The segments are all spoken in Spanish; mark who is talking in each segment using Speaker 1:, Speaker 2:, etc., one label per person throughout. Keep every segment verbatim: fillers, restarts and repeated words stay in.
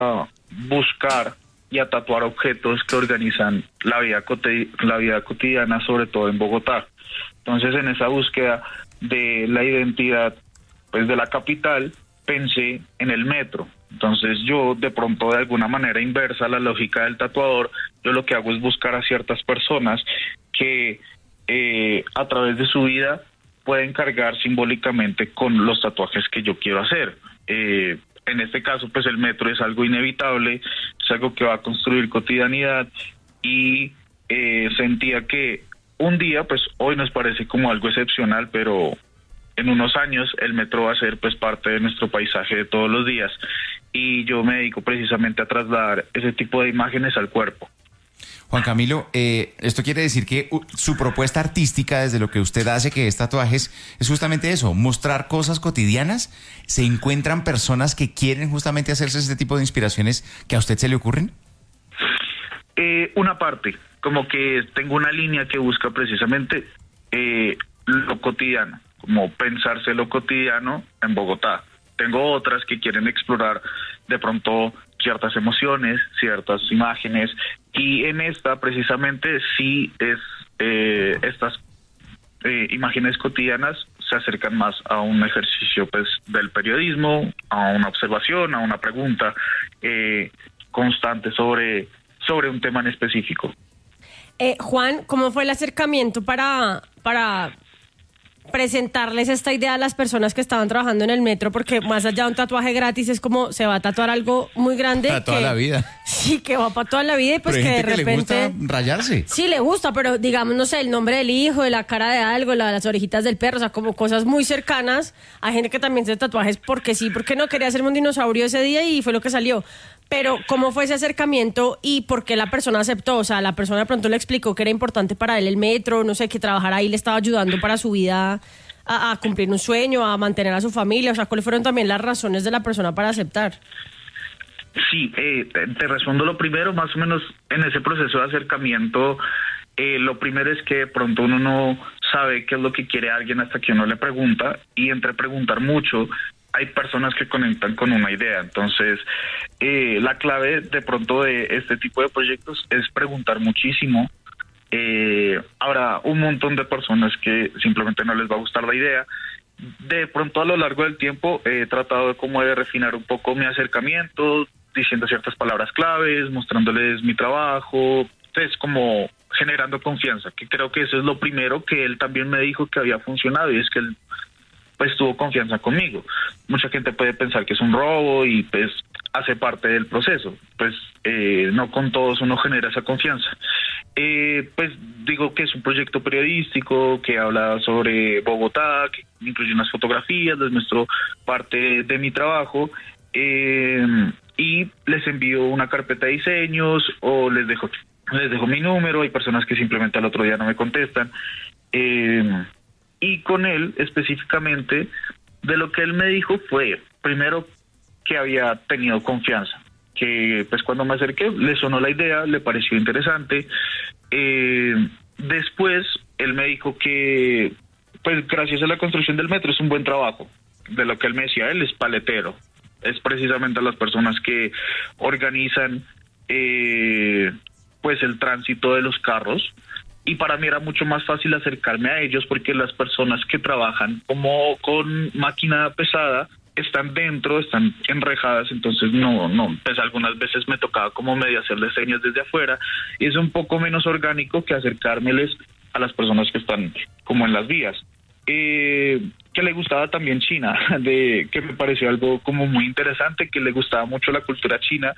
Speaker 1: a buscar y a tatuar objetos que organizan la vida, coti- la vida cotidiana, sobre todo en Bogotá. Entonces, en esa búsqueda de la identidad, pues, de la capital, pensé en el metro. Entonces, yo, de pronto, de alguna manera inversa a la lógica del tatuador, yo lo que hago es buscar a ciertas personas que eh, a través de su vida pueden cargar simbólicamente con los tatuajes que yo quiero hacer. Eh, en este caso, pues el metro es algo inevitable, es algo que va a construir cotidianidad y eh, sentía que un día, pues hoy nos parece como algo excepcional, pero en unos años el metro va a ser pues parte de nuestro paisaje de todos los días y yo me dedico precisamente a trasladar ese tipo de imágenes al cuerpo.
Speaker 2: Juan Camilo, eh, esto quiere decir que uh, su propuesta artística, desde lo que usted hace, que es tatuajes, es justamente eso, mostrar cosas cotidianas. ¿Se encuentran personas que quieren justamente hacerse este tipo de inspiraciones que a usted se le ocurren?
Speaker 1: Eh, una parte, como que tengo una línea que busca precisamente eh, lo cotidiano, como pensarse lo cotidiano en Bogotá. Tengo otras que quieren explorar de pronto ciertas emociones, ciertas imágenes, y en esta precisamente sí es eh, estas eh, imágenes cotidianas se acercan más a un ejercicio pues del periodismo, a una observación, a una pregunta eh, constante sobre, sobre un tema en específico.
Speaker 3: Eh, Juan, ¿cómo fue el acercamiento para, para presentarles esta idea a las personas que estaban trabajando en el metro? Porque más allá de un tatuaje gratis es como se va a tatuar algo muy grande.
Speaker 2: Para toda
Speaker 3: que,
Speaker 2: la vida.
Speaker 3: Sí, que va para toda la vida y pues
Speaker 2: pero hay
Speaker 3: que
Speaker 2: gente
Speaker 3: de repente...
Speaker 2: que le gusta rayarse.
Speaker 3: Sí, le gusta, pero digamos, no sé, el nombre del hijo, de la cara de algo, la, las orejitas del perro, o sea, como cosas muy cercanas. Hay gente que también se tatuajes porque sí, porque no quería hacerme un dinosaurio ese día y fue lo que salió. Pero, ¿cómo fue ese acercamiento y por qué la persona aceptó? O sea, la persona de pronto le explicó que era importante para él el metro, no sé, que trabajar ahí le estaba ayudando para su vida a, a cumplir un sueño, a mantener a su familia. O sea, ¿cuáles fueron también las razones de la persona para aceptar?
Speaker 1: Sí, eh, te, te respondo lo primero, más o menos en ese proceso de acercamiento, eh, lo primero es que de pronto uno no sabe qué es lo que quiere alguien hasta que uno le pregunta, y entre preguntar mucho, hay personas que conectan con una idea. Entonces, eh, la clave de pronto de este tipo de proyectos es preguntar muchísimo. Eh, habrá un montón de personas que simplemente no les va a gustar la idea. De pronto a lo largo del tiempo he tratado de como de refinar un poco mi acercamiento, diciendo ciertas palabras claves, mostrándoles mi trabajo, es como generando confianza, que creo que eso es lo primero que él también me dijo que había funcionado, y es que él pues tuvo confianza conmigo. Mucha gente puede pensar que es un robo y pues hace parte del proceso, pues eh, no con todos uno genera esa confianza. Eh, pues digo que es un proyecto periodístico que habla sobre Bogotá, que incluye unas fotografías, les muestro parte de mi trabajo, eh, y les envío una carpeta de diseños o les dejo les dejo mi número. Hay personas que simplemente al otro día no me contestan, eh, y con él específicamente de lo que él me dijo fue primero que había tenido confianza, que pues cuando me acerqué le sonó la idea, le pareció interesante. Eh, después él me dijo que pues gracias a la construcción del metro es un buen trabajo. De lo que él me decía, él es paletero, es precisamente las personas que organizan eh, pues el tránsito de los carros, y para mí era mucho más fácil acercarme a ellos porque las personas que trabajan como con máquina pesada están dentro, están enrejadas, entonces no, no, pues algunas veces me tocaba como medio hacerles señas desde afuera, y es un poco menos orgánico que acercármeles a las personas que están como en las vías. Eh, que le gustaba también China, de que me pareció algo como muy interesante, que le gustaba mucho la cultura china,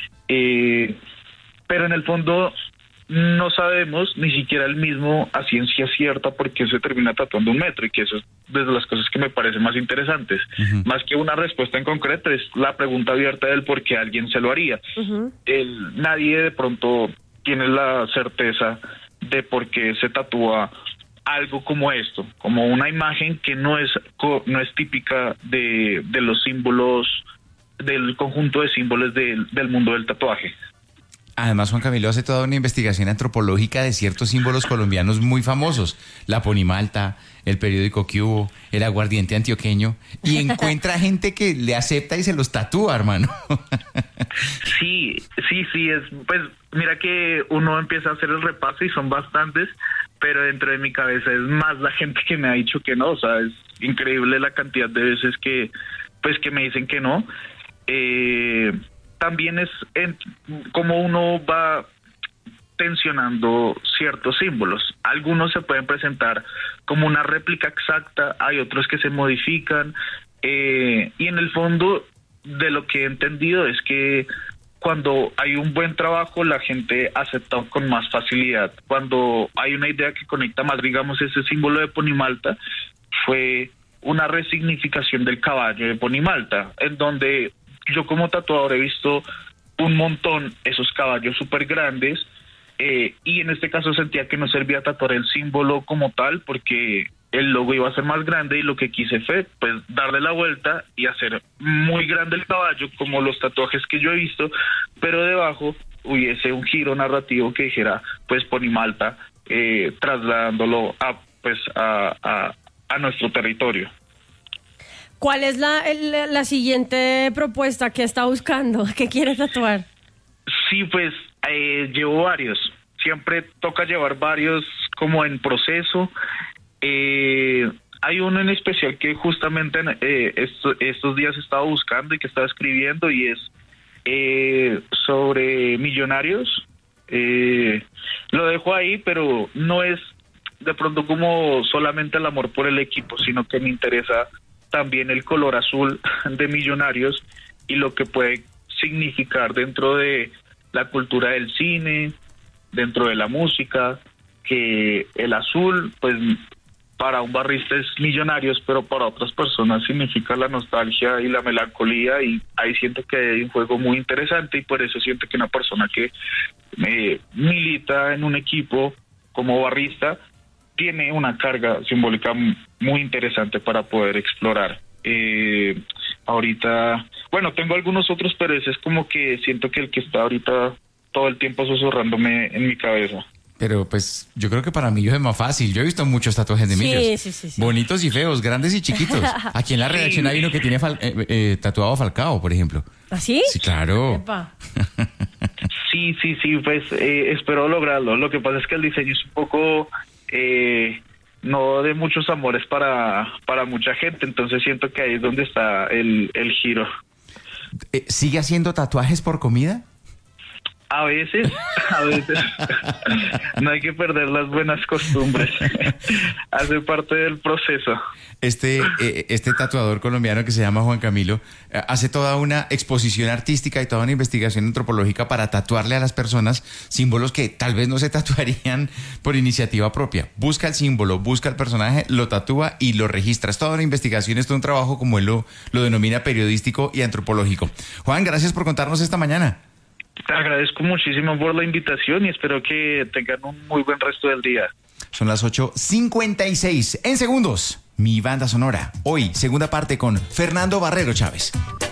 Speaker 1: eh, pero en el fondo no sabemos ni siquiera el mismo a ciencia cierta por qué se termina tatuando un metro, y que eso es de las cosas que me parecen más interesantes. Uh-huh. Más que una respuesta en concreto, es la pregunta abierta del por qué alguien se lo haría. Uh-huh. El, nadie de pronto tiene la certeza de por qué se tatúa algo como esto, como una imagen que no es, no es típica de, de los símbolos, del conjunto de símbolos del, del mundo del tatuaje.
Speaker 2: Además, Juan Camilo hace toda una investigación antropológica de ciertos símbolos colombianos muy famosos. La ponimalta, el periódico que hubo, el aguardiente antioqueño. Y encuentra gente que le acepta y se los tatúa, hermano.
Speaker 1: Sí, sí, sí. Es, pues mira que uno empieza a hacer el repaso y son bastantes, pero dentro de mi cabeza es más la gente que me ha dicho que no. O sea, es increíble la cantidad de veces que, pues, que me dicen que no. Eh... También es en, como uno va tensionando ciertos símbolos. Algunos se pueden presentar como una réplica exacta, hay otros que se modifican, eh, y en el fondo de lo que he entendido es que cuando hay un buen trabajo la gente acepta con más facilidad. Cuando hay una idea que conecta más, digamos, ese símbolo de Ponimalta fue una resignificación del caballo de Ponimalta, en donde yo como tatuador he visto un montón esos caballos súper grandes, eh, y en este caso sentía que no servía tatuar el símbolo como tal porque el logo iba a ser más grande, y lo que quise fue pues darle la vuelta y hacer muy grande el caballo como los tatuajes que yo he visto, pero debajo hubiese un giro narrativo que dijera pues Ponimalta, eh, trasladándolo a pues a, a, a nuestro territorio.
Speaker 3: ¿Cuál es la, la, la siguiente propuesta que está buscando? ¿Qué quiere tatuar?
Speaker 1: Sí, pues eh, llevo varios. Siempre toca llevar varios como en proceso. Eh, hay uno en especial que justamente eh, esto, estos días he estado buscando y que estaba escribiendo, y es eh, sobre Millonarios. Eh, lo dejo ahí, pero no es de pronto como solamente el amor por el equipo, sino que me interesa también el color azul de Millonarios y lo que puede significar dentro de la cultura del cine, dentro de la música, que el azul, pues para un barrista es Millonarios, pero para otras personas significa la nostalgia y la melancolía, y ahí siento que hay un juego muy interesante, y por eso siento que una persona que eh, milita en un equipo como barrista tiene una carga simbólica muy interesante para poder explorar. Eh, ahorita, bueno, tengo algunos otros, pero ese es como que siento que el que está ahorita todo el tiempo susurrándome en mi cabeza.
Speaker 2: Pero pues yo creo que para mí es más fácil. Yo he visto muchos tatuajes de Millos.
Speaker 3: Sí, sí, sí, sí.
Speaker 2: Bonitos y feos, grandes y chiquitos. Aquí en la redacción sí hay uno que tiene fal- eh, eh, tatuado a Falcao, por ejemplo.
Speaker 3: ¿Ah, sí?
Speaker 2: Sí, claro.
Speaker 3: Epa.
Speaker 1: Sí, sí, sí, pues eh, espero lograrlo. Lo que pasa es que el diseño es un poco eh, no de muchos amores para, para mucha gente, entonces siento que ahí es donde está el, el giro.
Speaker 2: Eh, ¿Sigue haciendo tatuajes por comida?
Speaker 1: A veces, a veces. No hay que perder las buenas costumbres. Hace parte del proceso.
Speaker 2: Este, eh, este tatuador colombiano que se llama Juan Camilo eh, hace toda una exposición artística y toda una investigación antropológica para tatuarle a las personas símbolos que tal vez no se tatuarían por iniciativa propia. Busca el símbolo, busca el personaje, lo tatúa y lo registra. Es toda una investigación, es todo un trabajo, como él lo, lo denomina, periodístico y antropológico. Juan, gracias por contarnos esta mañana.
Speaker 1: Te agradezco muchísimo por la invitación y espero que tengan un muy buen resto del día.
Speaker 2: Son las ocho cincuenta y seis. En segundos, mi banda sonora. Hoy, segunda parte con Fernando Barrero Chávez.